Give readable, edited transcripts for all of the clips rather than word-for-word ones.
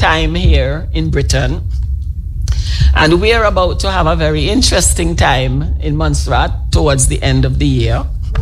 time here in Britain. And we're about to have a very interesting time in Montserrat towards the end of the year.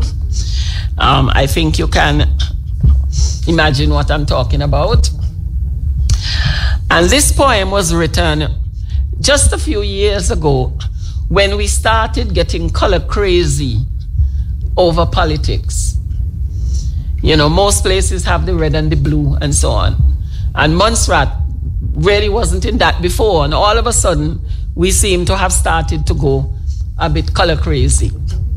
I think you can imagine what I'm talking about. And this poem was written just a few years ago when we started getting color crazy over politics. You know, most places have the red and the blue and so on. And Montserrat really wasn't in that before. And all of a sudden, we seem to have started to go a bit color crazy.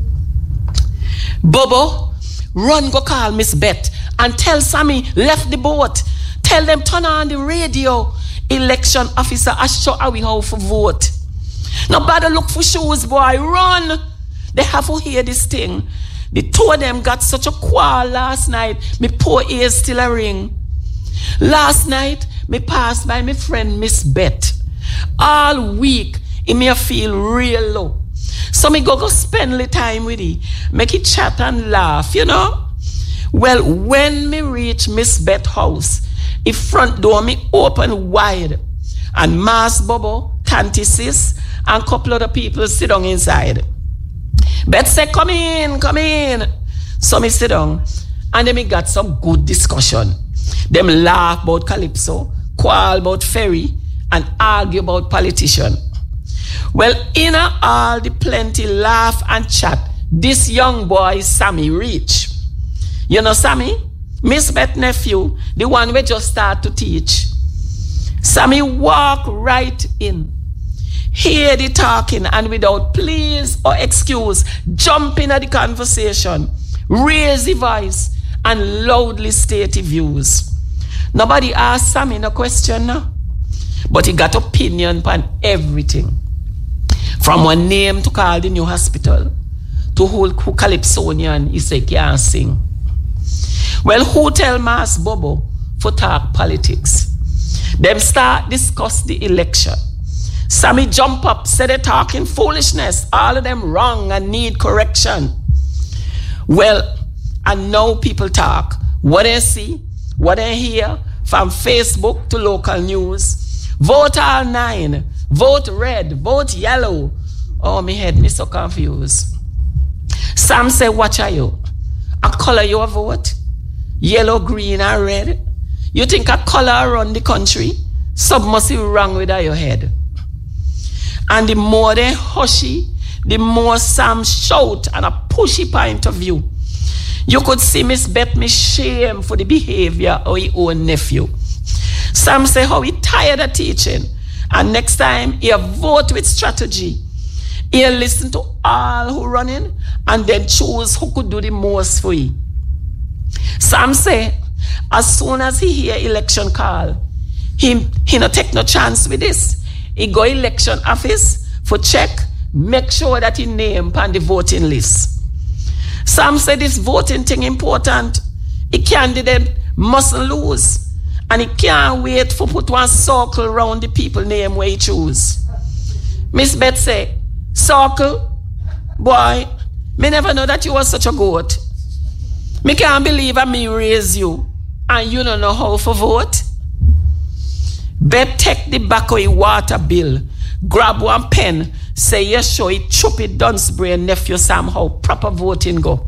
Bobo, run go call Miss Bet and tell Sammy left the boat. Tell them turn on the radio. Election officer, I show how for vote. Now bother look for shoes, boy. Run. They have to hear this thing. The two of them got such a quarrel last night. Me poor ears still a ring. Last night, me passed by my friend Miss Bet. All week, it may feel real low. So me go spend the time with he. Make it chat and laugh, you know. Well, when me reach Miss Bet house, the front door me open wide. And Mass Bobo, Tanty Sis, and a couple other people sit down inside. Bet say, come in, come in. So me sit down. And then me got some good discussion. Them laugh about Calypso, quarrel about Ferry, and argue about politician. Well, in all the plenty laugh and chat, this young boy Sammy reach. You know Sammy? Miss Bet nephew, the one we just start to teach. Sammy walk right in. Hear the talking and without please or excuse, jump in at the conversation, raise the voice, and loudly state his views. Nobody asked Sammy no question now, but he got opinion on everything. From one name to call the new hospital, to who Calypsonian he say can't sing. Well, who tell Mass Bobo for talk politics? Them start discuss the election. Sammy jump up, say they talking foolishness, all of them wrong and need correction. Well, and now people talk. What they see, what they hear, from Facebook to local news. Vote all 9. Vote red. Vote yellow. Oh, me head me so confused. Sam say, watch are you? A color your vote? Yellow, green, and red? You think a color around the country? Something must be wrong with your head. And the more they hushy, the more Sam shout and a pushy point of view. You could see Miss Bet me shame for the behavior of his own nephew. Sam say how he tired of teaching. And next time, he'll vote with strategy. He'll listen to all who running and then choose who could do the most for you. Sam say, as soon as he hear election call, he no take no chance with this. He go election office for check, make sure that he name on the voting list. Sam said this voting thing important. A candidate mustn't lose. And he can't wait for put one circle around the people name where he choose. Miss Bet say, circle? Boy, me never know that you was such a goat. Me can't believe I me raise you and you don't know how to vote. Bet take the back of your water bill, grab one pen, say yes, sure, it chop it Dunsbury and nephew Sam how proper voting go.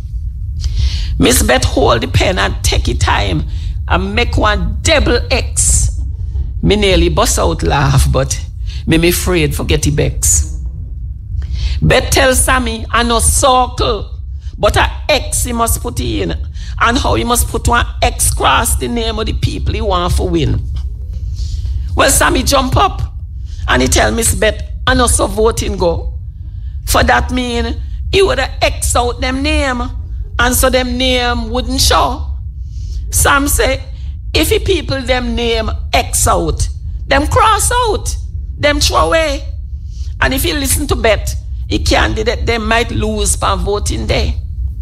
Miss Bet hold the pen and take it time and make one double X. Me nearly bust out laugh, but me afraid forget the Bex. Bet tell Sammy I no circle, but a X he must put in, and how he must put one X cross the name of the people he want for win. Well, Sammy jump up and he tell Miss Bet I no so voting go. For that mean he would have X out them name, and so them name wouldn't show. Sam say, if the people them name X out, them cross out, them throw away. And if you listen to Bet, a candidate they might lose by voting day.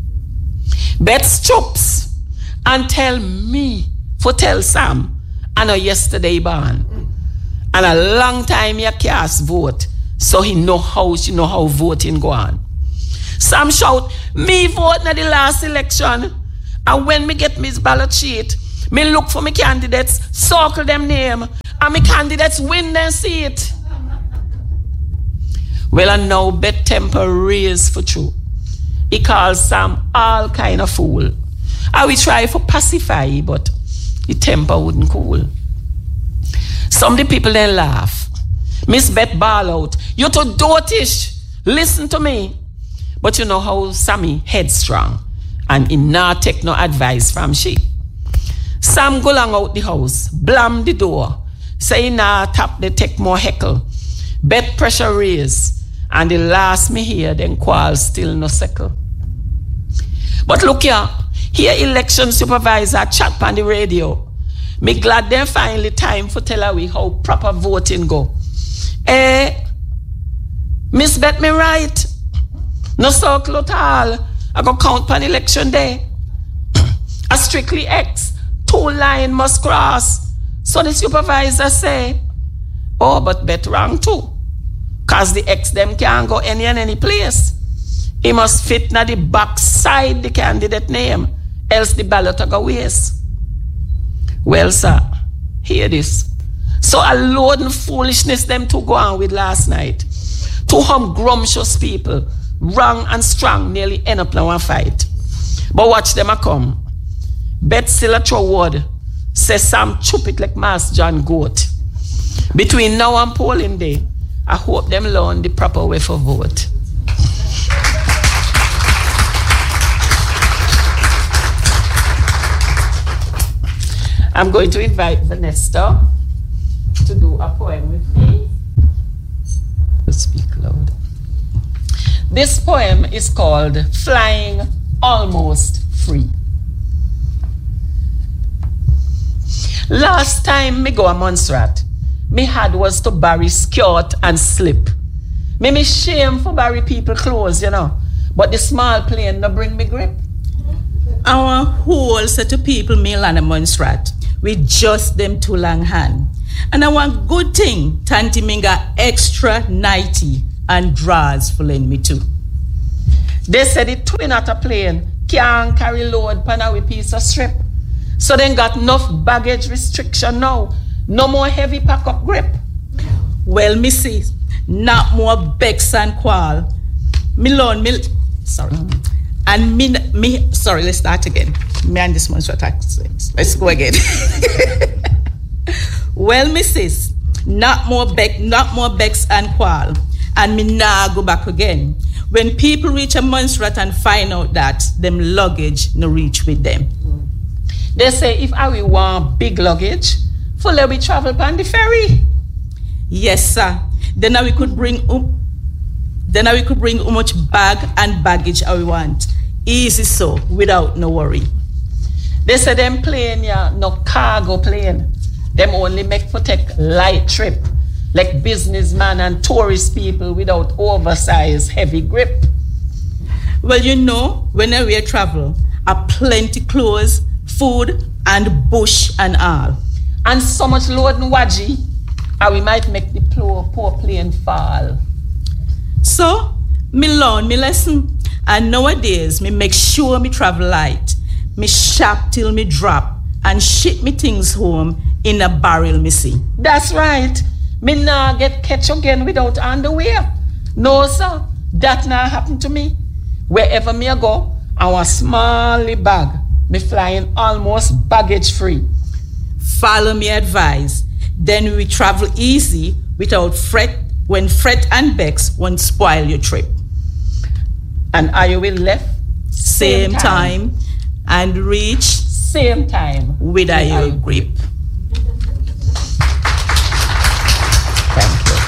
Bet stops and tell me for tell Sam, I know yesterday born. And a long time you cast vote, so he know how voting go on. Sam shout, me vote na the last election. And when me get Miss ballot sheet, Me look for my candidates, circle them name, and my candidates win their seat. Well, I know Bet temper raise for true. He calls Sam all kind of fool. I will try for pacify, but the temper wouldn't cool. Some of the people then laugh. Miss Bet ball out. You too dotish. Listen to me. But you know how Sammy headstrong. And he not take no advice from she. Sam go long out the house. Blam the door. Say he nah tap the take more heckle. Bet pressure raise. And the last me hear then quarrel still no settle. But look here election supervisor chat on the radio. Me glad them finally time for tell her we how proper voting go. Miss Bet me right. No circle at all. I go count on election day. A strictly X. 2 line must cross. So the supervisor say, oh, but Bet wrong too. Cause the X them can't go any place. He must fit na the back side the candidate name. Else the ballot go waste. Well, sir, hear this. So a load of foolishness them to go on with last night. 2 grumshous people, wrong and strong, nearly end up in one fight. But watch them a come. Bet still a throw word. Say Sam chup it like Master John Goat. Between now and polling day, I hope them learn the proper way for vote. I'm going to invite Vanessa to do a poem with me. Let's speak loud. This poem is called Flying Almost Free. Last time me go a Montserrat, me had was to bury skirt and slip. Me shame for bury people clothes, you know. But the small plane no bring me grip. Our whole set of people me land a Montserrat with just them 2 long hand. And I want good thing, Tanti Minga extra nighty and drawers for lend me too. They said the twin at a plane can't carry load pan a piece of strip. So then got enough baggage restriction now. No more heavy pack up grip. Well, missy, not more becks and quarrel. Sorry. And sorry, let's start again. Me and this one's accents. Let's go again. Well, missus, not more becks and quarrel. And me nah go back again. When people reach a Montserrat and find out that them luggage no reach with them. They say if I will want big luggage, fully we travel on the ferry. Yes, sir. Then we could bring how much bag and baggage I want. Easy so, without no worry. They say them plane, no cargo plane. Them only make for take light trip, like businessmen and tourist people without oversized heavy grip. Well, you know, when we travel, are plenty clothes, food, and bush and all. And so much load and wadgy, and we might make the poor plane fall. So, me learn me lesson, and nowadays me make sure me travel light. Me shop till me drop, and ship me things home in a barrel me see. That's right. Me nah get catch again without underwear. No, sir, that nah happen to me. Wherever me go, our small bag, me flying almost baggage free. Follow me advice. Then we travel easy without fret when fret and vex won't spoil your trip. And are you will left? Same time and reach same time with your grip. Thank you.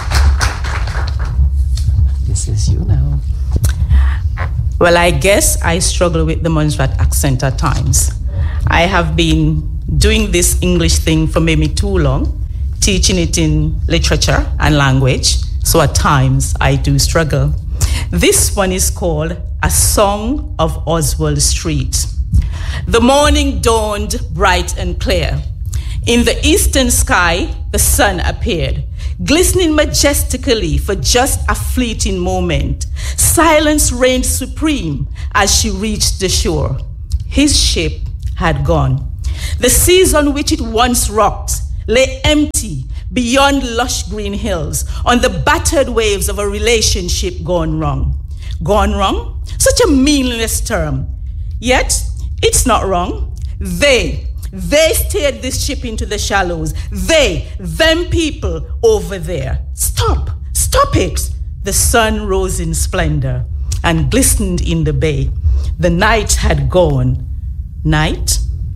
This is you now. Well, I guess I struggle with the Montserrat accent at times. I have been doing this English thing for maybe too long, teaching it in literature and language, so at times I do struggle. This one is called A Song of Oswald Street. The morning dawned bright and clear. In the eastern sky, the sun appeared, glistening majestically for just a fleeting moment. Silence reigned supreme as she reached the shore. His ship had gone. The seas on which it once rocked lay empty beyond lush green hills on the battered waves of a relationship gone wrong. Gone wrong? Such a meaningless term. Yet, it's not wrong. They steered this ship into the shallows. Them people over there. Stop it. The sun rose in splendor and glistened in the bay. The night had gone. Night,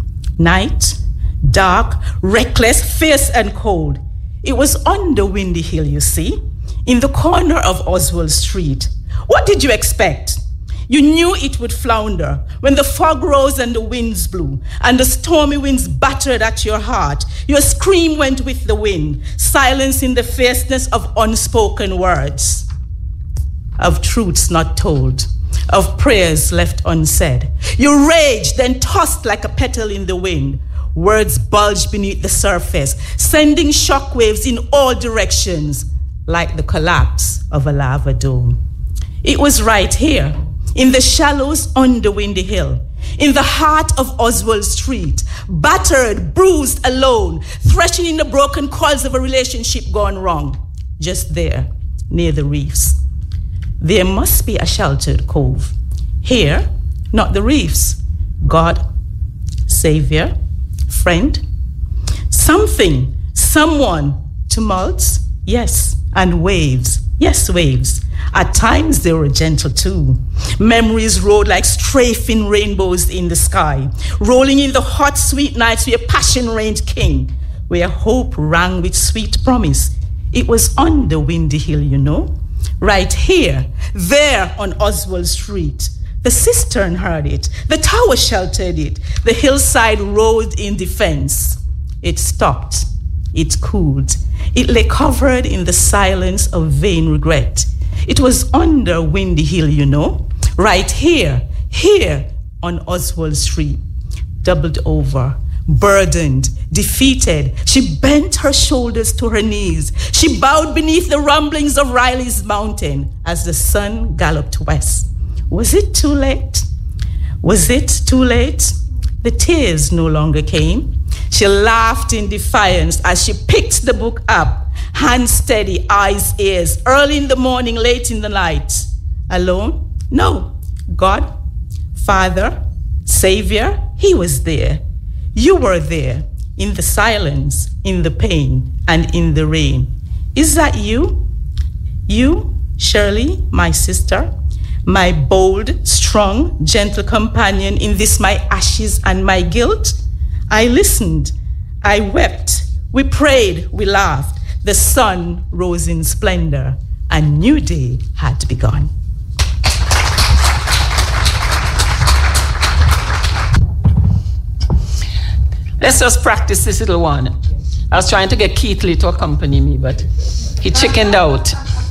dark, reckless, fierce and cold. It was on the windy hill, you see, in the corner of Oswald Street. What did you expect? You knew it would flounder when the fog rose and the winds blew and the stormy winds battered at your heart. Your scream went with the wind, silencing the fierceness of unspoken words, of truths not told, of prayers left unsaid. You raged, then tossed like a petal in the wind. Words bulged beneath the surface, sending shockwaves in all directions, like the collapse of a lava dome. It was right here, in the shallows on the windy hill, in the heart of Oswald Street, battered, bruised, alone, threshing in the broken coils of a relationship gone wrong, just there, near the reefs. There must be a sheltered cove. Here, not the reefs. God, Savior, friend, something, someone, tumults, yes, and waves, yes, waves. At times they were gentle too. Memories rode like strafing rainbows in the sky, rolling in the hot, sweet nights where passion reigned king, where hope rang with sweet promise. It was on the windy hill, you know, right here, there on Oswald Street. The cistern heard it, the tower sheltered it, the hillside roared in defense. It stopped, it cooled, it lay covered in the silence of vain regret. It was under Windy Hill, you know, right here on Oswald Street. Doubled over, burdened, defeated, she bent her shoulders to her knees. She bowed beneath the rumblings of Riley's mountain as the sun galloped west. Was it too late? Was it too late? The tears no longer came. She laughed in defiance as she picked the book up, hands steady, eyes, ears, early in the morning, late in the night. Alone? No. God, Father, Savior, He was there. You were there, in the silence, in the pain, and in the rain. Is that you? You, Shirley, my sister, my bold, strong, gentle companion in this my ashes and my guilt? I listened, I wept, we prayed, we laughed. The sun rose in splendor. A new day had begun. Let's just practice this little one. I was trying to get Keith Lee to accompany me, but he chickened out.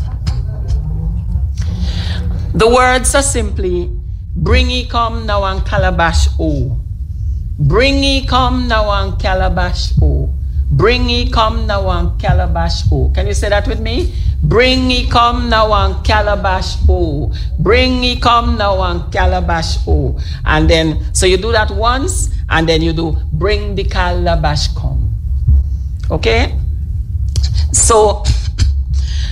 The words are simply, bring ye come now and calabash o. Bring ye come now and calabash o. Bring ye come now and calabash o. Can you say that with me? Bring ye come now and calabash o. Bring ye come now and calabash o. And then, so you do that once, and then you do bring the calabash come. Okay? So